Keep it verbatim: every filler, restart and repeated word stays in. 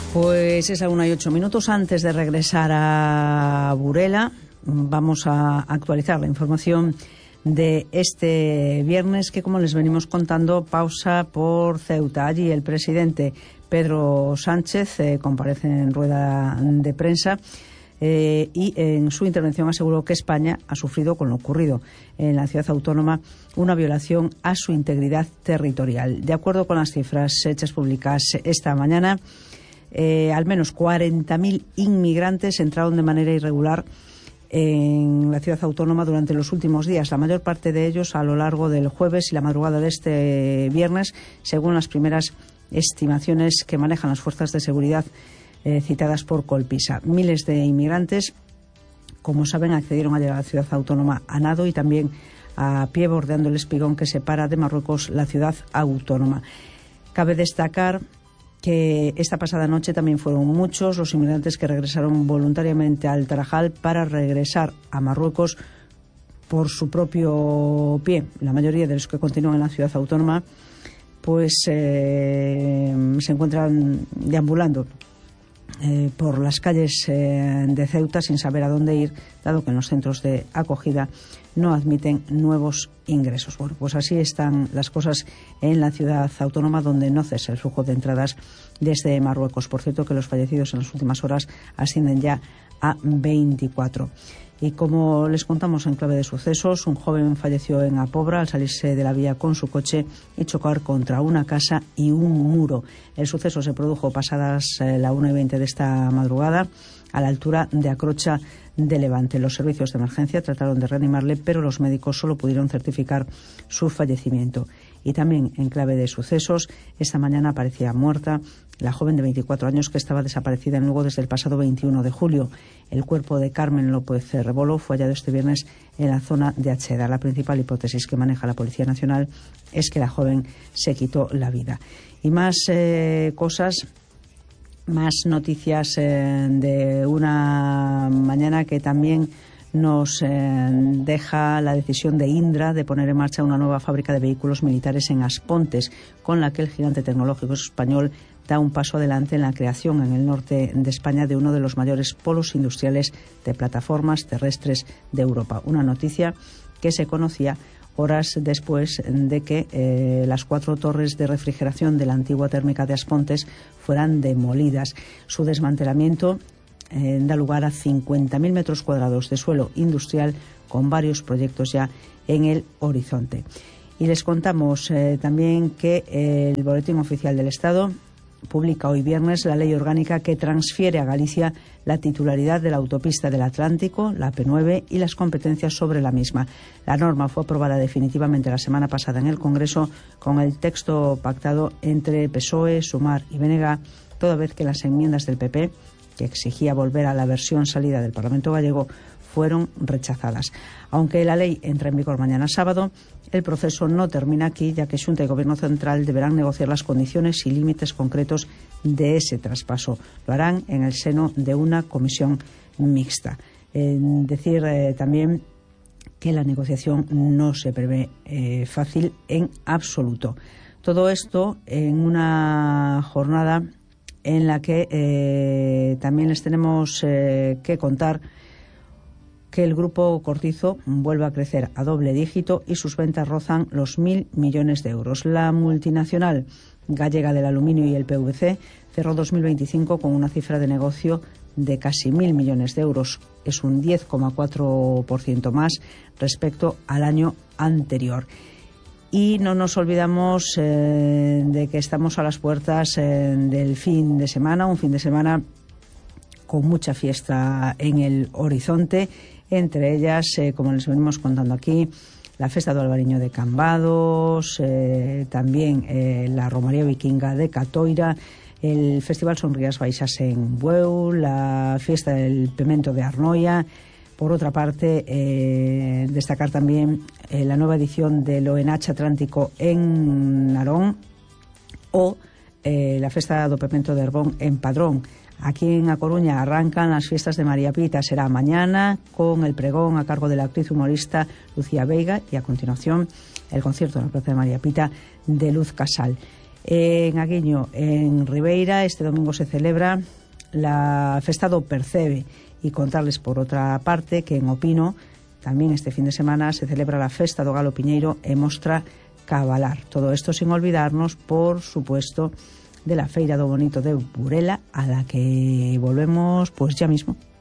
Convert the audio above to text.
Pues es a una y ocho minutos. Antes de regresar a Burela, vamos a actualizar la información de este viernes, que, como les venimos contando, pausa por Ceuta. Allí el presidente Pedro Sánchez eh, comparece en rueda de prensa eh, y en su intervención aseguró que España ha sufrido, con lo ocurrido en la ciudad autónoma, una violación a su integridad territorial. De acuerdo con las cifras hechas públicas esta mañana, Eh, al menos cuarenta mil inmigrantes entraron de manera irregular en la ciudad autónoma durante los últimos días, la mayor parte de ellos a lo largo del jueves y la madrugada de este viernes, según las primeras estimaciones que manejan las fuerzas de seguridad eh, citadas por Colpisa. Miles de inmigrantes, como saben, accedieron a llegar a la ciudad autónoma a nado y también a pie, bordeando el espigón que separa de Marruecos la ciudad autónoma. Cabe destacar que esta pasada noche también fueron muchos los inmigrantes que regresaron voluntariamente al Tarajal para regresar a Marruecos por su propio pie. La mayoría de los que continúan en la ciudad autónoma pues eh, se encuentran deambulando eh, por las calles eh, de Ceuta sin saber a dónde ir, dado que en los centros de acogida no admiten nuevos ingresos. Bueno, pues así están las cosas en la ciudad autónoma, donde no cesa el flujo de entradas desde Marruecos. Por cierto, que los fallecidos en las últimas horas ascienden ya a veinticuatro. Y como les contamos en clave de sucesos, un joven falleció en Apobra al salirse de la vía con su coche y chocar contra una casa y un muro. El suceso se produjo pasadas eh, la una y veinte de esta madrugada, a la altura de Acrocha de Levante. Los servicios de emergencia trataron de reanimarle, pero los médicos solo pudieron certificar su fallecimiento. Y también en clave de sucesos, esta mañana aparecía muerta la joven de veinticuatro años que estaba desaparecida en Lugo desde el pasado veintiuno de julio. El cuerpo de Carmen López Rebolo fue hallado este viernes en la zona de Acheda. La principal hipótesis que maneja la Policía Nacional es que la joven se quitó la vida. Y más eh, cosas... Más noticias eh, de una mañana que también nos eh, deja la decisión de Indra de poner en marcha una nueva fábrica de vehículos militares en Aspontes, con la que el gigante tecnológico español da un paso adelante en la creación en el norte de España de uno de los mayores polos industriales de plataformas terrestres de Europa. Una noticia que se conocía horas después de que eh, las cuatro torres de refrigeración de la antigua térmica de Aspontes fueran demolidas. Su desmantelamiento eh, da lugar a cincuenta mil metros cuadrados de suelo industrial, con varios proyectos ya en el horizonte. Y les contamos eh, también que eh, el Boletín Oficial del Estado publica hoy viernes la ley orgánica que transfiere a Galicia la titularidad de la autopista del Atlántico, la A P nueve, y las competencias sobre la misma. La norma fue aprobada definitivamente la semana pasada en el Congreso con el texto pactado entre P S O E, Sumar y B N G, toda vez que las enmiendas del P P, que exigía volver a la versión salida del Parlamento gallego, fueron rechazadas. Aunque la ley entra en vigor mañana sábado, el proceso no termina aquí, ya que Xunta y Gobierno Central deberán negociar las condiciones y límites concretos de ese traspaso. Lo harán en el seno de una comisión mixta. Eh, decir eh, también que la negociación no se prevé eh, fácil en absoluto. Todo esto en una jornada en la que eh, también les tenemos eh, que contar que el grupo Cortizo vuelve a crecer a doble dígito y sus ventas rozan los mil millones de euros. La multinacional gallega del aluminio y el P V C cerró dos mil veinticinco con una cifra de negocio de casi mil millones de euros. Es un diez coma cuatro por ciento más respecto al año anterior. Y no nos olvidamos eh, de que estamos a las puertas eh, del fin de semana, un fin de semana con mucha fiesta en el horizonte. Entre ellas, eh, como les venimos contando aquí, la Festa do Albariño de Cambados, eh, también eh, la Romaría Vikinga de Catoira, el Festival Sonrías Baixas en Bueu, la Fiesta del Pimento de Arnoia. Por otra parte, eh, destacar también eh, la nueva edición del O N H Atlántico en Narón o eh, la Festa do Pimento de Herbón en Padrón. Aquí en A Coruña arrancan las fiestas de María Pita. Será mañana con el pregón a cargo de la actriz humorista Lucía Veiga y a continuación el concierto en la Plaza de María Pita de Luz Casal. En Aguiño, en Ribeira, este domingo se celebra la Festa do Percebe, y contarles por otra parte que en Opino también este fin de semana se celebra la Festa do Galo Piñeiro e Mostra Cabalar. Todo esto sin olvidarnos, por supuesto, de la Feira do Bonito de Burela, a la que volvemos pues ya mismo.